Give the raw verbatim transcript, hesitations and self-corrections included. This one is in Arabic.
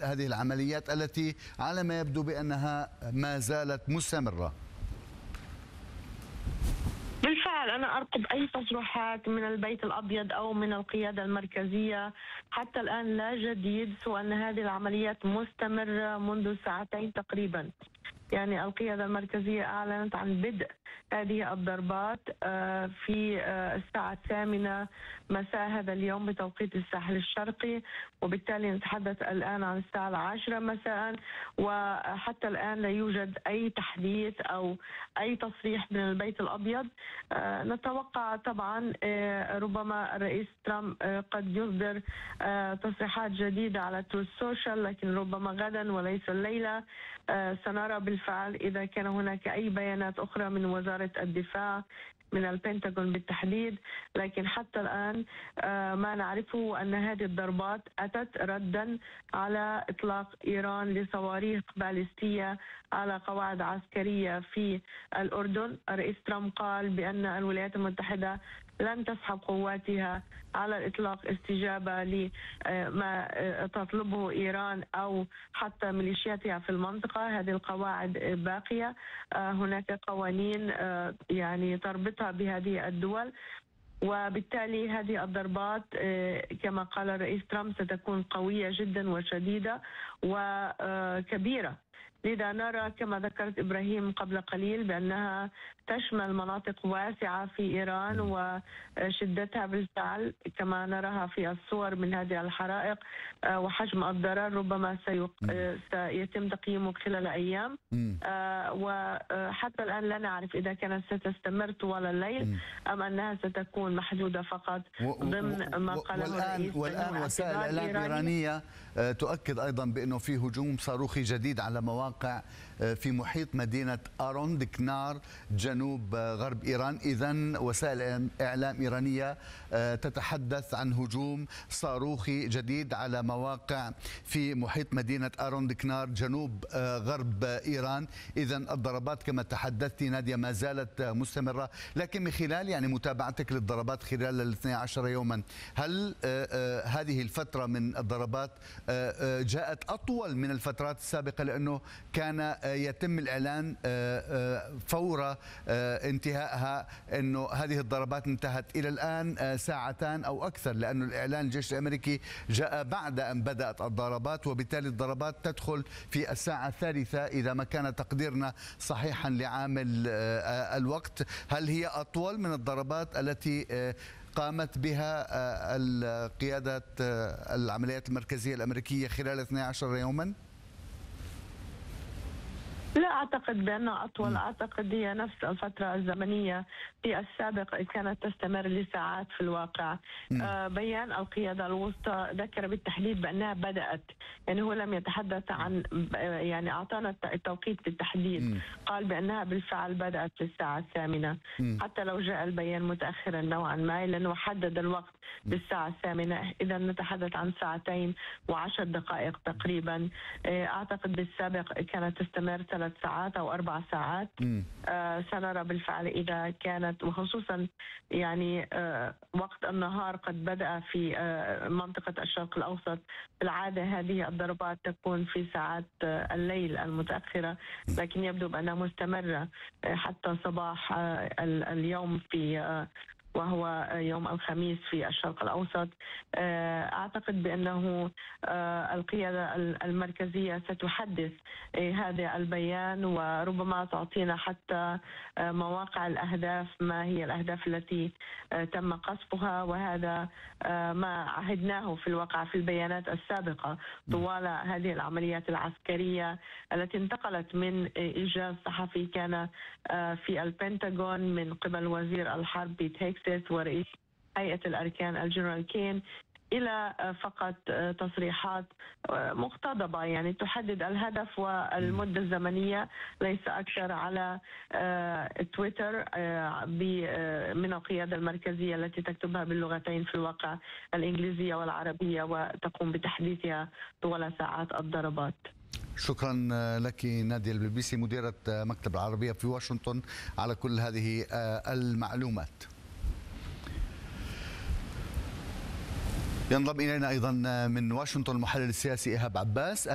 هذه العمليات التي على ما يبدو بأنها ما زالت مستمرة؟ بالفعل أنا أرقب أي تصريحات من البيت الأبيض أو من القيادة المركزية. حتى الآن لا جديد سوى أن هذه العمليات مستمرة منذ ساعتين تقريبا. يعني القيادة المركزية أعلنت عن بدء هذه الضربات في الساعة الثامنة مساء هذا اليوم بتوقيت الساحل الشرقي، وبالتالي نتحدث الآن عن الساعة العاشرة مساء، وحتى الآن لا يوجد أي تحديث أو أي تصريح من البيت الأبيض. نتوقع طبعا ربما الرئيس ترامب قد يصدر تصريحات جديدة على تروث سوشيال، لكن ربما غدا وليس الليلة. سنرى بالفعل إذا كان هناك أي بيانات أخرى من وزارة الدفاع من البنتاغون بالتحديد، لكن حتى الآن ما نعرفه أن هذه الضربات أتت ردا على إطلاق إيران لصواريخ باليستية على قواعد عسكرية في الأردن. الرئيس ترامب قال بأن الولايات المتحدة لن تسحب قواتها على الإطلاق استجابة لما تطلبه إيران أو حتى ميليشياتها في المنطقة. هذه القواعد باقية، هناك قوانين يعني تربطها بهذه الدول، وبالتالي هذه الضربات كما قال الرئيس ترامب ستكون قوية جدا وشديدة وكبيرة. لذا نرى كما ذكرت إبراهيم قبل قليل بأنها تشمل مناطق واسعة في إيران، وشدتها بالفعل كما نراها في الصور من هذه الحرائق، وحجم الضرر ربما سيتم تقييمه خلال أيام. وحتى الآن لا نعرف إذا كانت ستستمر طوال الليل أم أنها ستكون محدودة فقط ضمن ما قاله الرئيس. والآن وسائل الإعلام الإيرانية تؤكد أيضا بأنه في هجوم صاروخي جديد على مواقع في محيط مدينة أروندكنار جنوب غرب إيران. إذن وسائل إعلام إيرانية تتحدث عن هجوم صاروخي جديد على مواقع في محيط مدينة أروندكنار جنوب غرب إيران. إذن الضربات كما تحدثت نادية ما زالت مستمرة، لكن من خلال يعني متابعتك للضربات خلال الاثني عشر يوما، هل هذه الفترة من الضربات جاءت أطول من الفترات السابقة؟ لأنه كان يتم الإعلان فور انتهائها أنه هذه الضربات انتهت. إلى الآن ساعتان أو أكثر، لأنه الإعلان الجيش الأمريكي جاء بعد أن بدأت الضربات، وبالتالي الضربات تدخل في الساعة الثالثة إذا ما كان تقديرنا صحيحا لعامل الوقت. هل هي أطول من الضربات التي قامت بها القيادة العمليات المركزية الأمريكية خلال اثني عشر يوما؟ لا أعتقد بأنها أطول، أعتقد هي نفس الفترة الزمنية في السابق كانت تستمر لساعات في الواقع. آه بيان القيادة الوسطى ذكر بالتحديد بأنها بدأت، يعني هو لم يتحدث عن يعني أعطانا التوقيت بالتحديد، م. قال بأنها بالفعل بدأت في الساعة الثامنة، م. حتى لو جاء البيان متأخرا نوعا ما لأنه حدد الوقت بالساعة الثامنة. إذا نتحدث عن ساعتين وعشر دقائق تقريبا. أعتقد بالسابق كانت تستمر ثلاث ساعات أو أربع ساعات. آه سنرى بالفعل إذا كانت، وخصوصا يعني آه وقت النهار قد بدأ في آه منطقة الشرق الأوسط. بالعادة هذه الضربات تكون في ساعات آه الليل المتأخرة، لكن يبدو بأنها مستمرة آه حتى صباح آه اليوم في آه وهو يوم الخميس في الشرق الأوسط. أعتقد بأنه القيادة المركزية ستحدث هذا البيان، وربما تعطينا حتى مواقع الأهداف، ما هي الأهداف التي تم قصفها، وهذا ما عهدناه في الواقع في البيانات السابقة طوال هذه العمليات العسكرية التي انتقلت من إيجاز صحفي كان في البنتاغون من قبل وزير الحرب بيت هيكسس ورئيس هيئة الأركان الجنرال كين إلى فقط تصريحات مقتضبة يعني تحدد الهدف والمدة الزمنية ليس أكثر على تويتر من القيادة المركزية التي تكتبها باللغتين في الواقع الإنجليزية والعربية وتقوم بتحديثها طوال ساعات الضربات. شكرا لك نادية البلبيسي مديرة مكتب العربية في واشنطن على كل هذه المعلومات. ينضم إلينا أيضا من واشنطن المحلل السياسي إيهاب عباس.